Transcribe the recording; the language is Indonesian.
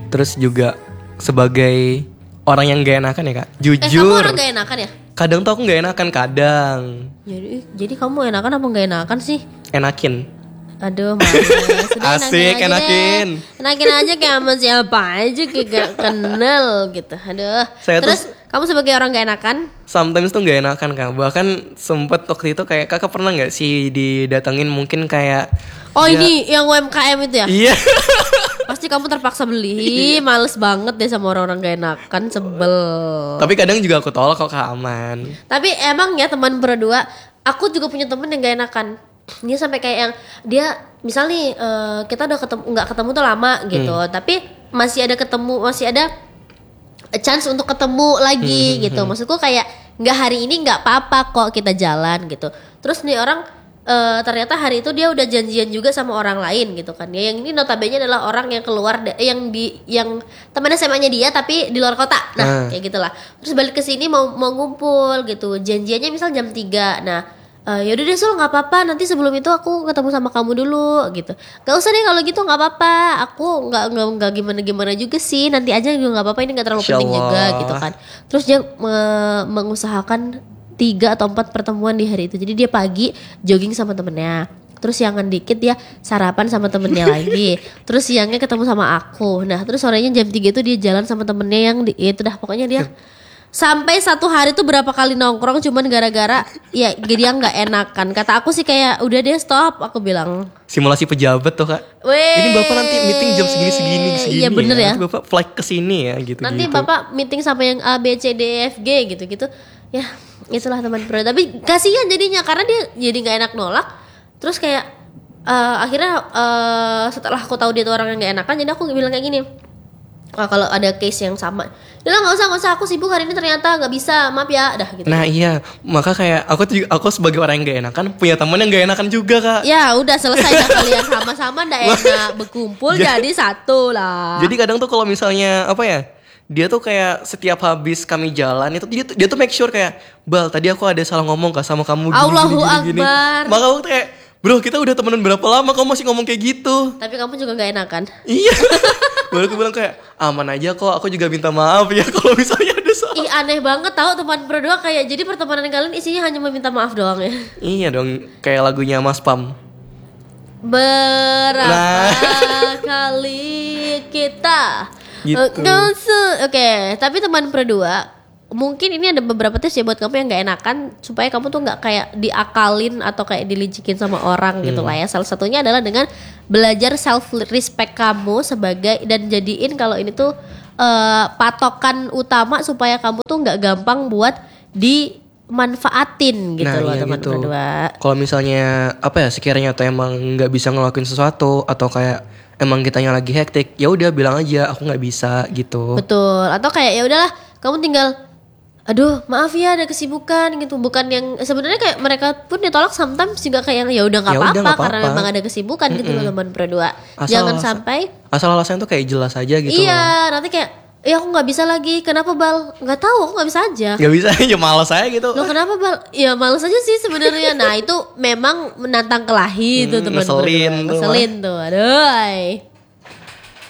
Terus juga sebagai orang yang gak enakan ya kak, jujur. Kamu orang gak enakan ya? Kadang tuh aku gak enakan kadang. Jadi kamu enakan apa gak enakan sih? Enakin. Aduh males. Sudah Asik, enakin. Enakin aja kayak sama siapa aja, kayak gak kenal gitu. Aduh. Terus kamu sebagai orang gak enakan? Sometimes tuh gak enakan kak. Bahkan sempet waktu itu kayak kakak pernah gak sih didatengin mungkin kayak ini yang UMKM itu ya? Iya. Pasti kamu terpaksa beli. Males banget deh sama orang-orang gak enakan, sebel. Tapi kadang juga aku tolak kok kak, aman. Tapi emang ya teman berdua, aku juga punya temen yang gak enakan. Dia sampai kayak yang dia misal nih kita udah nggak ketemu tuh lama gitu, tapi masih ada chance untuk ketemu lagi gitu. Maksudku kayak nggak hari ini nggak apa-apa kok kita jalan gitu. Terus nih orang ternyata hari itu dia udah janjian juga sama orang lain gitu kan. Ya yang ini notabene adalah orang yang keluar yang teman SMA-nya dia tapi di luar kota. Nah, kayak gitulah. Terus balik ke sini mau ngumpul gitu. Janjiannya misal jam 3. Nah, yaudah deh Sul, nggak apa-apa, nanti sebelum itu aku ketemu sama kamu dulu gitu. Gak usah deh kalau gitu, nggak apa-apa, aku nggak gimana juga sih, nanti aja juga nggak apa-apa, ini nggak terlalu penting juga gitu kan. Terus dia mengusahakan 3 atau 4 pertemuan di hari itu. Jadi dia pagi jogging sama temennya, terus siangan dikit dia sarapan sama temennya lagi, terus siangnya ketemu sama aku. Nah terus sorenya jam 3 itu dia jalan sama temennya yang itu dah, pokoknya dia sampai satu hari tuh berapa kali nongkrong cuman gara-gara ya dia nggak enakan. Kata aku sih kayak udah deh stop, aku bilang. Simulasi pejabat tuh kak. Ini bapak nanti meeting jam segini. Iya bener ya. Nanti bapak flight ke sini ya gitu. Nanti bapak meeting sama yang A B C D F G gitu. Ya itulah teman bro. Tapi kasihan jadinya karena dia jadi nggak enak nolak. Terus kayak akhirnya setelah aku tahu dia tuh orang yang nggak enakan, jadi aku bilang kayak gini. Kalau ada case yang sama, udah nggak usah, aku sibuk hari ini ternyata nggak bisa, maaf ya, dah gitu. Nah iya, maka kayak aku sebagai orang yang gak enakan punya teman yang gak enakan juga kak. Ya udah selesai dah kalian sama-sama ndak enak berkumpul jadi satu lah. Jadi kadang tuh kalau misalnya apa ya, dia tuh kayak setiap habis kami jalan itu dia tuh make sure kayak, Bal tadi aku ada salah ngomong gak sama kamu gini. Allahu Akbar. Maka aku kayak, bro kita udah temenan berapa lama kamu masih ngomong kayak gitu. Tapi kamu juga gak enakan. Iya. Baru aku bilang kayak aman aja kok, aku juga minta maaf ya kalau misalnya ada salah. Ih aneh banget tahu teman berdua kayak jadi pertemanan kalian isinya hanya meminta maaf doang ya. Iya dong, kayak lagunya Mas Pam. Berapa kali kita gitu. Oke, tapi teman berdua mungkin ini ada beberapa tips ya buat kamu yang gak enakan supaya kamu tuh gak kayak diakalin atau kayak dilicikin sama orang gitu lah ya. Salah satunya adalah dengan belajar self respect kamu sebagai, dan jadiin kalau ini tuh patokan utama supaya kamu tuh gak gampang buat dimanfaatin gitu loh teman gitu. berdua. Kalau misalnya apa ya, sekiranya tuh emang nggak bisa ngelakuin sesuatu atau kayak emang kitanya lagi hektik, ya udah bilang aja aku nggak bisa gitu. Betul. Atau kayak ya udahlah kamu tinggal, aduh maaf ya ada kesibukan gitu. Bukan yang sebenarnya kayak mereka pun ditolak sometimes juga kayak ya udah nggak apa-apa karena memang ada kesibukan gitu loh teman berdua. Jangan sampai asal alasannya tuh kayak jelas aja gitu. Iya loh. Nanti kayak ya aku nggak bisa lagi. Kenapa Bal? Nggak tahu, aku nggak bisa aja. Nggak bisa aja, malas aja gitu. Loh kenapa Bal? Ya malas aja sih sebenarnya. Nah itu memang menantang kelahi itu teman berdua. Ngeselin tuh. Aduh.